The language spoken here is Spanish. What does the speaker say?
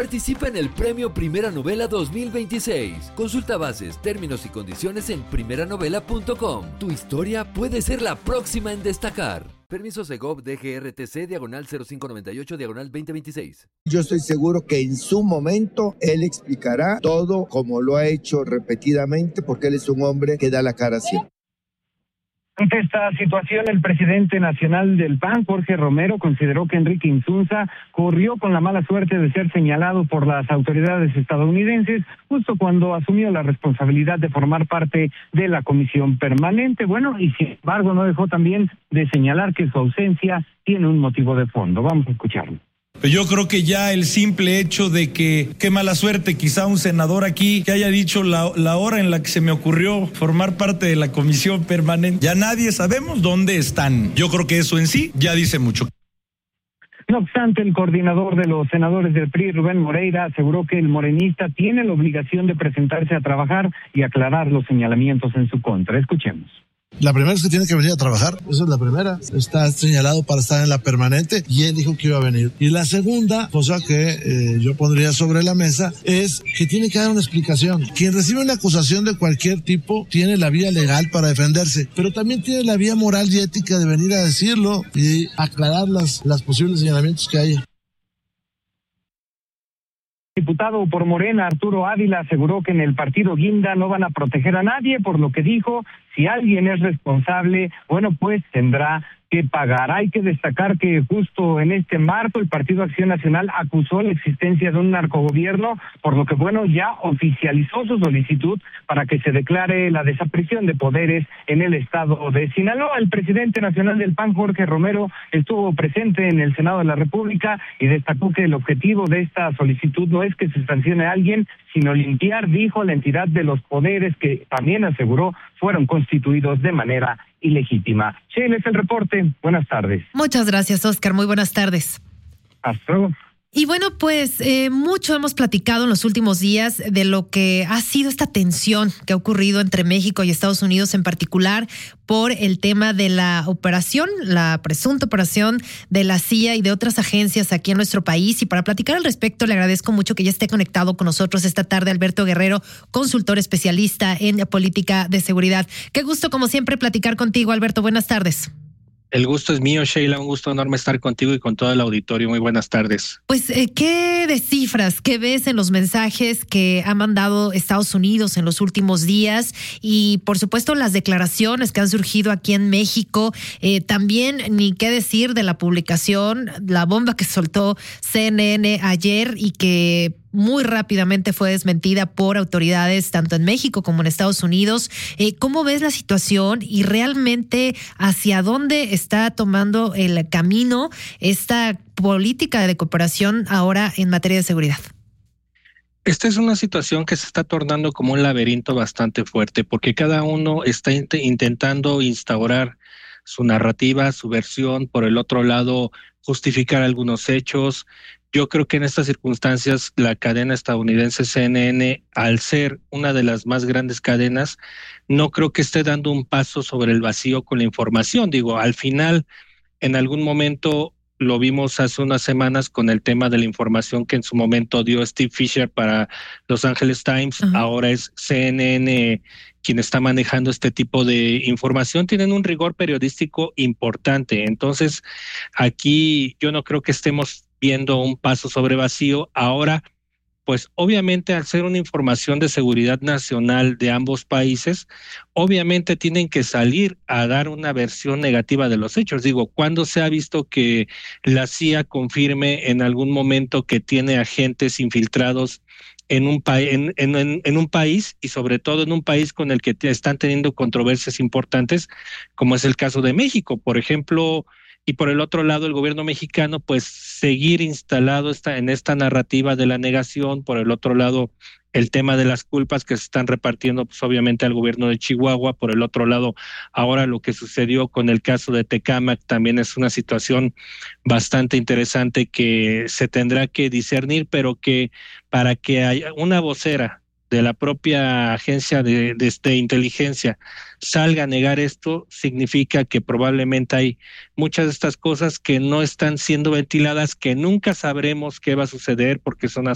Participa en el Premio Primera Novela 2026. Consulta bases, términos y condiciones en primeranovela.com. Tu historia puede ser la próxima en destacar. Permiso Segov DGRTC /0598/2026. Yo estoy seguro que en su momento él explicará todo como lo ha hecho repetidamente, porque él es un hombre que da la cara siempre. Ante esta situación, el presidente nacional del PAN, Jorge Romero, consideró que Enrique Insunza corrió con la mala suerte de ser señalado por las autoridades estadounidenses justo cuando asumió la responsabilidad de formar parte de la comisión permanente. Bueno, y sin embargo no dejó también de señalar que su ausencia tiene un motivo de fondo. Vamos a escucharlo. Yo creo que ya el simple hecho de que, qué mala suerte, quizá un senador aquí que haya dicho la hora en la que se me ocurrió formar parte de la comisión permanente, ya nadie sabemos dónde están. Yo creo que eso en sí ya dice mucho. No obstante, el coordinador de los senadores del PRI, Rubén Moreira, aseguró que el morenista tiene la obligación de presentarse a trabajar y aclarar los señalamientos en su contra. Escuchemos. La primera es que tiene que venir a trabajar, esa es la primera. Está señalado para estar en la permanente y él dijo que iba a venir. Y la segunda cosa que yo pondría sobre la mesa es que tiene que dar una explicación. Quien recibe una acusación de cualquier tipo tiene la vía legal para defenderse, pero también tiene la vía moral y ética de venir a decirlo y aclarar las posibles señalamientos que haya. Diputado por Morena, Arturo Ávila, aseguró que en el partido Guinda no van a proteger a nadie, por lo que dijo, si alguien es responsable, bueno, pues tendrá que pagar. Hay que destacar que justo en este marco el Partido Acción Nacional acusó la existencia de un narcogobierno, por lo que, bueno, ya oficializó su solicitud para que se declare la desaparición de poderes en el estado de Sinaloa. El presidente nacional del PAN, Jorge Romero, estuvo presente en el Senado de la República y destacó que el objetivo de esta solicitud no es que se sancione a alguien, sino limpiar, dijo, la entidad de los poderes que también aseguró fueron constituidos de manera ilegítima. Sheila, es el reporte. Buenas tardes. Muchas gracias, Oscar. Muy buenas tardes. Hasta luego. Y bueno, pues mucho hemos platicado en los últimos días de lo que ha sido esta tensión que ha ocurrido entre México y Estados Unidos en particular por el tema de la operación, la presunta operación de la CIA y de otras agencias aquí en nuestro país. Y para platicar al respecto, le agradezco mucho que ya esté conectado con nosotros esta tarde Alberto Guerrero, consultor especialista en política de seguridad. Qué gusto, como siempre, platicar contigo, Alberto. Buenas tardes. El gusto es mío, Sheila, un gusto enorme estar contigo y con todo el auditorio. Muy buenas tardes. Pues, ¿qué descifras? ¿Qué ves en los mensajes que ha mandado Estados Unidos en los últimos días? Y, por supuesto, las declaraciones que han surgido aquí en México. También, ni qué decir de la publicación, la bomba que soltó CNN ayer y que muy rápidamente fue desmentida por autoridades tanto en México como en Estados Unidos. ¿Cómo ves la situación y realmente hacia dónde está tomando el camino esta política de cooperación ahora en materia de seguridad? Esta es una situación que se está tornando como un laberinto bastante fuerte, porque cada uno está intentando instaurar su narrativa, su versión, por el otro lado justificar algunos hechos. Yo creo que en estas circunstancias la cadena estadounidense CNN, al ser una de las más grandes cadenas, no creo que esté dando un paso sobre el vacío con la información. Digo, al final, en algún momento lo vimos hace unas semanas con el tema de la información que en su momento dio Steve Fisher para Los Angeles Times. Uh-huh. Ahora es CNN quien está manejando este tipo de información. Tienen un rigor periodístico importante. Entonces, aquí yo no creo que estemos viendo un paso sobre vacío. Ahora, pues obviamente al ser una información de seguridad nacional de ambos países, obviamente tienen que salir a dar una versión negativa de los hechos. Digo, ¿cuándo se ha visto que la CIA confirme en algún momento que tiene agentes infiltrados en un país y sobre todo en un país con el que están teniendo controversias importantes, como es el caso de México, por ejemplo? Y por el otro lado, el gobierno mexicano, pues seguir instalado en esta narrativa de la negación. Por el otro lado, el tema de las culpas que se están repartiendo, pues obviamente al gobierno de Chihuahua. Por el otro lado, ahora lo que sucedió con el caso de Tecámac también es una situación bastante interesante que se tendrá que discernir, pero que para que haya una vocera de la propia agencia de inteligencia salga a negar esto, significa que probablemente hay muchas de estas cosas que no están siendo ventiladas, que nunca sabremos qué va a suceder porque son